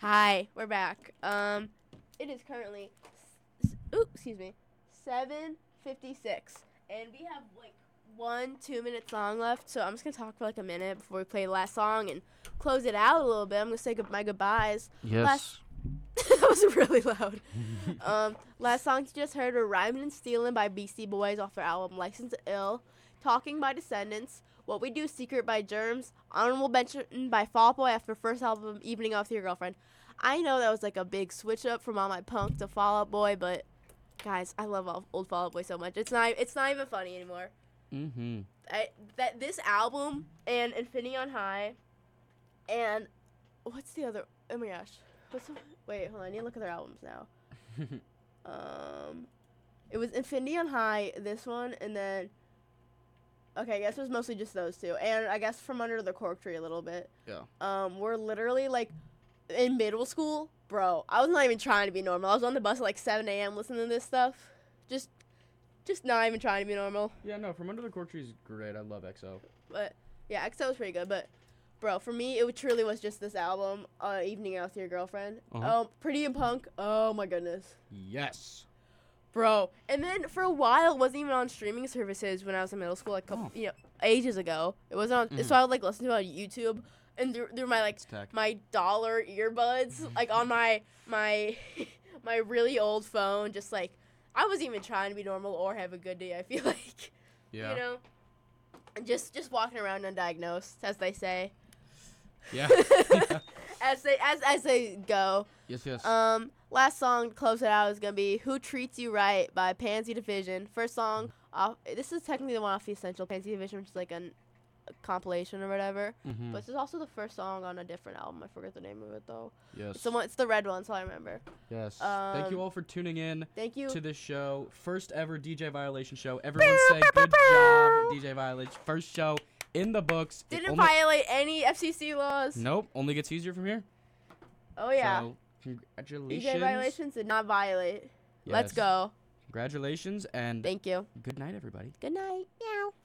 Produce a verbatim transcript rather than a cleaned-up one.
Hi, we're back. Um, it is currently, s- s- ooh, excuse me, seven fifty-six, and we have like one two minute song left. So I'm just gonna talk for like a minute before we play the last song and close it out a little bit. I'm gonna say good- my goodbyes. Yes. Last that was really loud. um, last songs you just heard were "Rhyming and Stealing" by Beastie Boys off their album "License to Ill," "Talking" by Descendants, "What We Do Secret" by Germs, "Honorable Mention" by Fall Out Boy off their first album "Evening Out with Your Girlfriend." I know that was like a big switch up from All My Punk to Fall Out Boy, but guys, I love all- old Fall Out Boy so much. It's not it's not even funny anymore. Mm-hmm. I, that this album and Infinity on High, and what's the other? Oh my gosh, what's the, wait? Hold on, I need to look at their albums now. um, it was Infinity on High, this one, and then okay, I guess it was mostly just those two, and I guess From Under the Cork Tree a little bit. Yeah. Um, we're literally like in middle school, bro. I was not even trying to be normal. I was on the bus at like seven a.m. listening to this stuff, just, just not even trying to be normal. Yeah, no, From Under the Cork Tree is great. I love X O. But yeah, X O was pretty good. But bro, for me, it truly was just this album, uh, "Evening Out with Your Girlfriend." Uh-huh. Um, Pretty in Punk. Oh my goodness, Yes. bro. And then for a while, it wasn't even on streaming services when I was in middle school, like couple, Oh. you know, ages ago. It wasn't on. Mhm. So I would like listen to it on YouTube and through, through my like It's tech. my dollar earbuds, like on my my my really old phone. Just like I wasn't even trying to be normal or have a good day. I feel like. Yeah. You know, and just just walking around undiagnosed, as they say. Yeah. as they as as they go. Yes, yes. Um, last song to close it out is gonna be "Who Treats You Right" by Pansy Division. First song off. This is technically the one off the Essential Pansy Division, which is like an, a compilation or whatever. mm-hmm. But this is also the first song on a different album. I forget the name of it though. Yes. It's the one. It's the red one, so I remember. Yes. Thank you Um, all for tuning in Thank you. to this show. First ever D J Violation show. Everyone say good job, D J Violation. First show in the books. It Didn't only- violate any F C C laws. Nope. Only gets easier from here. Oh yeah. So, congratulations. D J violations did not violate. Let's Yes. go. Congratulations and Thank you. good night, everybody. Good night. Meow.